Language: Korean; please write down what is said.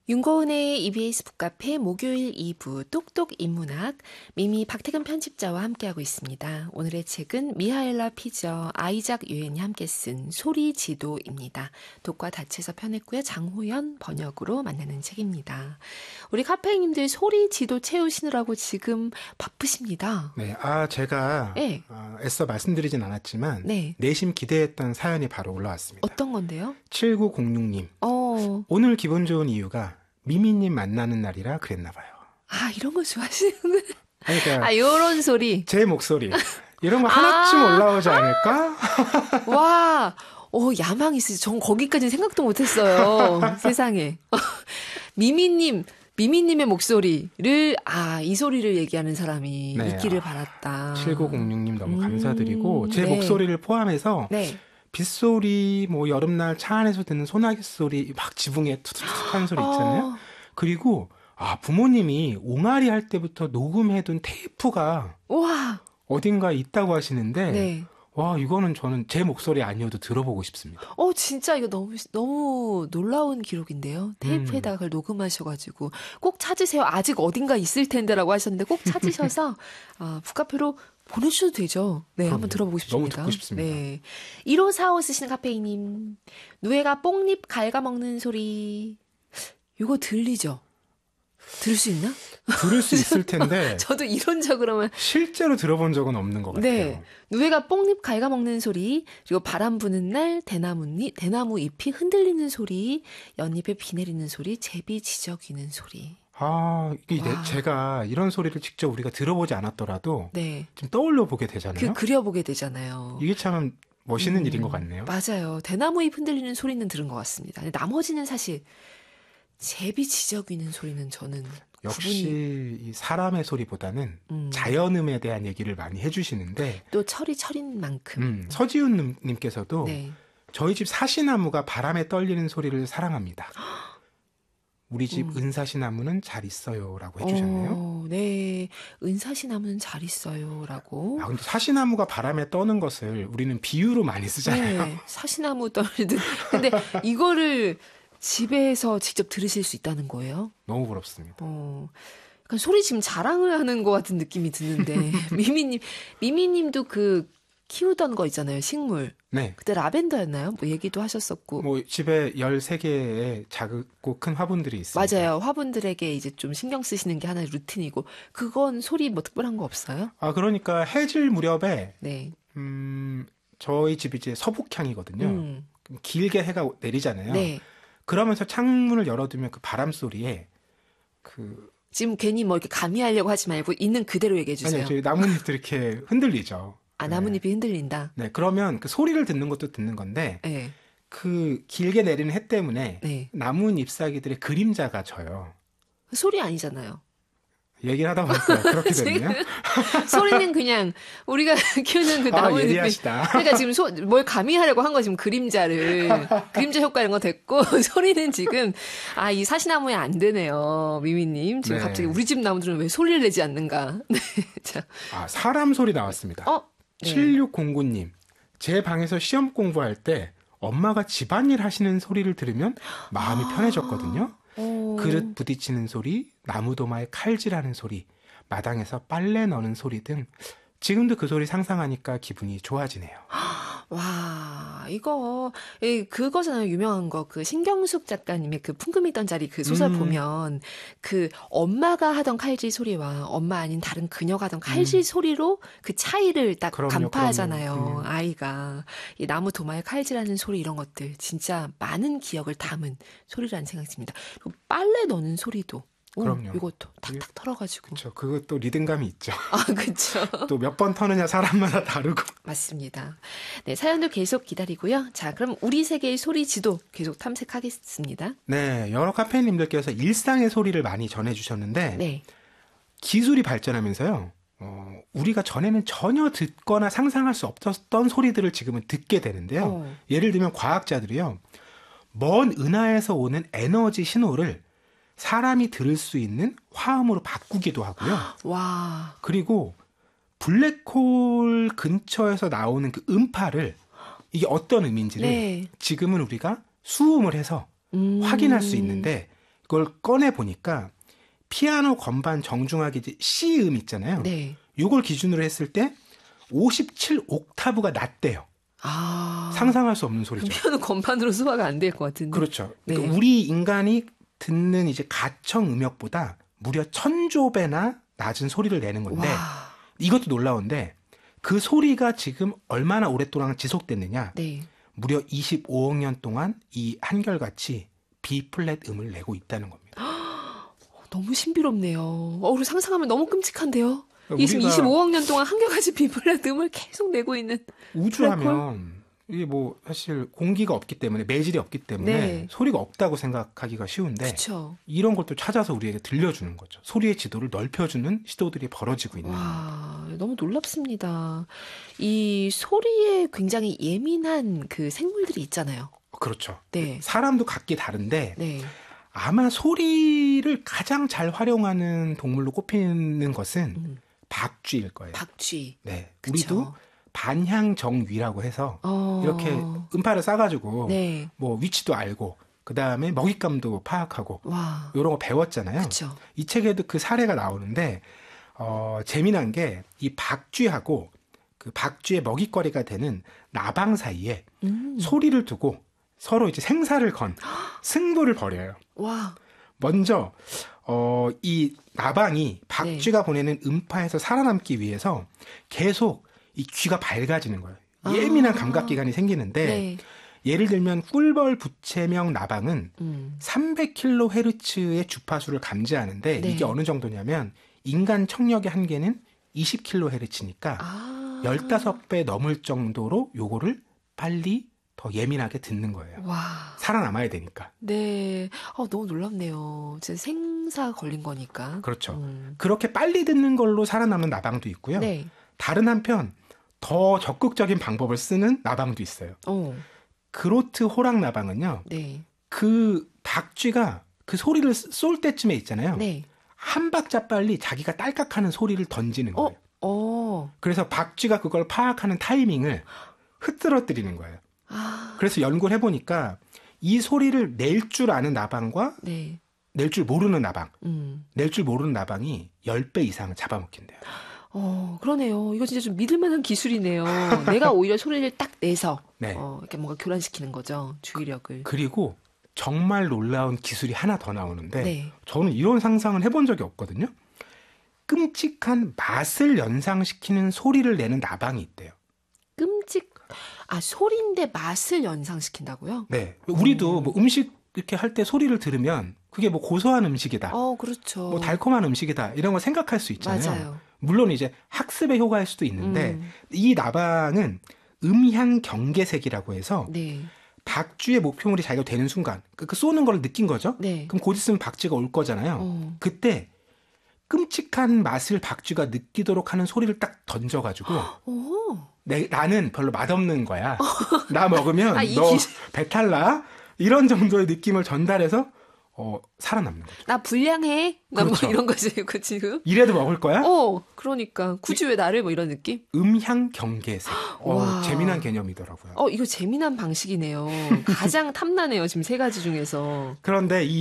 윤고은의 EBS 북카페 목요일 2부 똑똑 인문학 미미 박태근 편집자와 함께하고 있습니다. 오늘의 책은 미하엘라 피저, 아이작 유엔이 함께 쓴 소리지도입니다. 독과 다채에서 편했고요. 장호연 번역으로 만나는 책입니다. 우리 카페님들 소리지도 채우시느라고 지금 바쁘십니다. 네, 제가 네. 애써 말씀드리진 않았지만 네. 내심 기대했던 사연이 바로 올라왔습니다. 어떤 건데요? 7906님. 오늘 기분 좋은 이유가 미미님 만나는 날이라 그랬나 봐요. 이런 거 좋아하시는구나. 그러니까 요런 소리. 제 목소리. 이런 거 하나쯤 올라오지 않을까? 와, 야망 있으시. 전 거기까지는 생각도 못했어요. 세상에. 미미님의 목소리를, 이 소리를 얘기하는 사람이 네, 있기를 바랐다. 7906님 너무 감사드리고, 제 목소리를 포함해서, 빗소리, 여름날 차 안에서 듣는 소나기 소리, 막 지붕에 툭툭툭 하는 소리 있잖아요. 그리고, 부모님이 옹알이 할 때부터 녹음해둔 테이프가, 우와. 어딘가에 있다고 하시는데, 네. 와, 이거는 저는 제 목소리 아니어도 들어보고 싶습니다. 진짜 이거 너무 놀라운 기록인데요. 테이프에다가 그걸 녹음하셔가지고 꼭 찾으세요. 아직 어딘가 있을 텐데라고 하셨는데 꼭 찾으셔서 북카페로 보내주셔도 되죠. 네, 한번 들어보고 싶습니다. 너무 듣고 싶습니다. 네. 1545 쓰시는 카페이님. 누에가 뽕잎 갉아먹는 소리. 이거 들리죠? 들을 수 있나? 들을 수 있을 텐데. 저도 이론적으로만. 실제로 들어본 적은 없는 것 같아요. 네. 누에가 뽕잎 갉아먹는 소리, 그리고 바람 부는 날 대나무 잎이 흔들리는 소리, 연잎에 비 내리는 소리, 제비 지저귀는 소리. 제가 이런 소리를 직접 우리가 들어보지 않았더라도 네. 좀 떠올려 보게 되잖아요. 그려보게 되잖아요. 이게 참 멋있는 일인 것 같네요. 맞아요. 대나무 잎 흔들리는 소리는 들은 것 같습니다. 나머지는 사실 제비 지저귀는 소리는 저는 역시 이 사람의 소리보다는 자연음에 대한 얘기를 많이 해주시는데 또 철인 만큼 서지훈 님께서도 네. 저희 집 사시나무가 바람에 떨리는 소리를 사랑합니다. 우리 집 은사시나무는 잘 있어요라고 해주셨네요. 네, 은사시나무는 잘 있어요라고. 근데 사시나무가 바람에 떠는 것을 우리는 비유로 많이 쓰잖아요. 네, 사시나무 떨리듯. 근데 이거를 집에서 직접 들으실 수 있다는 거예요? 너무 부럽습니다. 약간 소리 지금 자랑을 하는 것 같은 느낌이 드는데 미미님도 키우던 거 있잖아요, 식물. 네. 그때 라벤더였나요? 얘기도 하셨었고. 집에 13개의 작고 큰 화분들이 있습니다. 맞아요. 화분들에게 이제 좀 신경 쓰시는 게 하나의 루틴이고. 그건 소리 특별한 거 없어요? 그러니까 해질 무렵에 네. 저희 집이 이제 서북향이거든요. 길게 해가 내리잖아요. 네. 그러면서 창문을 열어두면 그 바람 소리에 지금 괜히 이렇게 가미하려고 하지 말고 있는 그대로 얘기해 주세요. 아니요, 저희 나뭇잎도 이렇게 흔들리죠. 나뭇잎이 흔들린다. 네, 그러면 그 소리를 듣는 것도 듣는 건데, 네. 그 길게 내리는 해 때문에 네. 나뭇 잎사귀들의 그림자가 져요. 소리 아니잖아요. 얘기를 하다 보니까 그렇게 됐네요. 소리는 그냥 우리가 키우는 그 나뭇잎이. 예리하시다. 그러니까 지금 뭘 가미하려고 한 거 지금 그림자 효과 이런 거 됐고 소리는 지금 이 사시나무에 안 되네요. 미미님 지금 네. 갑자기 우리 집 나무들은 왜 소리를 내지 않는가. 네. 자. 사람 소리 나왔습니다. 네. 7609님. 제 방에서 시험 공부할 때 엄마가 집안일 하시는 소리를 들으면 마음이 편해졌거든요. 그릇 부딪히는 소리, 나무도마에 칼질하는 소리, 마당에서 빨래 넣는 소리 등 지금도 그 소리 상상하니까 기분이 좋아지네요. 와, 그거잖아요. 유명한 거. 신경숙 작가님의 풍금이던 자리 소설 보면 엄마가 하던 칼질 소리와 엄마 아닌 다른 그녀가 하던 칼질 소리로 그 차이를 딱 간파하잖아요. 아이가. 이 나무 도마에 칼질하는 소리 이런 것들 진짜 많은 기억을 담은 소리라는 생각이 듭니다. 그리고 빨래 넣는 소리도. 그럼요. 이것도 탁탁 털어가지고. 그렇죠. 그것도 리듬감이 있죠. 그렇죠. 또 몇 번 터느냐 사람마다 다르고. 맞습니다. 네, 사연도 계속 기다리고요. 자, 그럼 우리 세계의 소리 지도 계속 탐색하겠습니다. 네, 여러 카페인님들께서 일상의 소리를 많이 전해주셨는데 네. 기술이 발전하면서요. 우리가 전에는 전혀 듣거나 상상할 수 없었던 소리들을 지금은 듣게 되는데요. 예를 들면 과학자들이요. 먼 은하에서 오는 에너지 신호를 사람이 들을 수 있는 화음으로 바꾸기도 하고요. 와. 그리고 블랙홀 근처에서 나오는 그 음파를 이게 어떤 의미인지를 지금은 우리가 수음을 해서 확인할 수 있는데 그걸 꺼내 보니까 피아노 건반 정중하게 이제 C음 있잖아요. 네. 요걸 기준으로 했을 때 57옥타브가 낮대요. 상상할 수 없는 소리죠. 피아노 건반으로 소화가 안 될 것 같은데. 그렇죠. 그러니까 네. 우리 인간이 듣는 이제 가청 음역보다 무려 1000조배나 낮은 소리를 내는 건데 와. 이것도 놀라운데 그 소리가 지금 얼마나 오랫동안 지속됐느냐. 네. 무려 25억 년 동안 이 한결같이 B 플랫 음을 내고 있다는 겁니다. 너무 신비롭네요. 그리고 상상하면 너무 끔찍한데요. 지금 우리가 25억 년 동안 한결같이 비플랫 음을 계속 내고 있는 우주하면 이게 뭐 사실 공기가 없기 때문에 매질이 없기 때문에 네. 소리가 없다고 생각하기가 쉬운데 그렇죠. 이런 걸 또 찾아서 우리에게 들려주는 거죠. 소리의 지도를 넓혀주는 시도들이 벌어지고 있는. 와, 너무 놀랍습니다. 이 소리에 굉장히 예민한 그 생물들이 있잖아요. 그렇죠. 네. 사람도 각기 다른데 네. 아마 소리를 가장 잘 활용하는 동물로 꼽히는 것은 박쥐일 거예요. 박쥐. 네, 그쵸. 우리도 반향정위라고 해서 어. 이렇게 음파를 싸가지고 네. 뭐 위치도 알고 그 다음에 먹잇감도 파악하고 와. 이런 거 배웠잖아요. 그렇죠. 이 책에도 그 사례가 나오는데 재미난 게 이 박쥐하고 그 박쥐의 먹잇거리가 되는 나방 사이에 소리를 두고 서로 이제 생사를 건 승부를 벌여요. 와. 먼저 이 나방이 박쥐가 보내는 음파에서 살아남기 위해서 계속 이 귀가 밝아지는 거예요. 예민한 감각기관이 생기는데 네. 예를 들면 꿀벌 부채명 나방은 300kHz의 주파수를 감지하는데 네. 이게 어느 정도냐면 인간 청력의 한계는 20kHz니까 15배 넘을 정도로 요거를 빨리 더 예민하게 듣는 거예요. 와. 살아남아야 되니까. 네. 너무 놀랍네요. 진짜 생사 걸린 거니까. 그렇죠. 그렇게 빨리 듣는 걸로 살아남는 나방도 있고요. 네. 다른 한편 더 적극적인 방법을 쓰는 나방도 있어요. 그로트 호랑 나방은요. 네. 그 박쥐가 그 소리를 쏠 때쯤에 있잖아요. 네. 한 박자 빨리 자기가 딸깍하는 소리를 던지는 거예요. 그래서 박쥐가 그걸 파악하는 타이밍을 흐트러뜨리는 거예요. 그래서 연구를 해보니까 이 소리를 낼 줄 아는 나방과 네. 낼 줄 모르는 나방, 낼 줄 모르는 나방이 10배 이상 잡아먹힌대요. 그러네요. 이거 진짜 좀 믿을 만한 기술이네요. 내가 오히려 소리를 딱 내서 네. 이렇게 뭔가 교란시키는 거죠. 주의력을. 그리고 정말 놀라운 기술이 하나 더 나오는데 네. 저는 이런 상상을 해본 적이 없거든요. 끔찍한 맛을 연상시키는 소리를 내는 나방이 있대요. 소리인데 맛을 연상시킨다고요? 네. 우리도 뭐 음식 이렇게 할 때 소리를 들으면 그게 뭐 고소한 음식이다. 그렇죠. 뭐 달콤한 음식이다. 이런 거 생각할 수 있잖아요. 맞아요. 물론 이제 학습의 효과일 수도 있는데 이 나방은 음향 경계색이라고 해서 네. 박쥐의 목표물이 자기가 되는 순간 그 쏘는 걸 느낀 거죠. 네. 그럼 곧 있으면 박쥐가 올 거잖아요. 그때 끔찍한 맛을 박쥐가 느끼도록 하는 소리를 딱 던져가지고 나는 별로 맛없는 거야. 나 먹으면 너 배탈 나. 이런 정도의 느낌을 전달해서 살아남는 거죠. 나 불량해. 나 그렇죠. 뭐 이런 거지 그 지금. 이래도 먹을 거야? 그러니까 굳이 왜 나를 뭐 이런 느낌? 음향 경계색. 재미난 개념이더라고요. 이거 재미난 방식이네요. 가장 탐나네요. 지금 세 가지 중에서. 그런데 이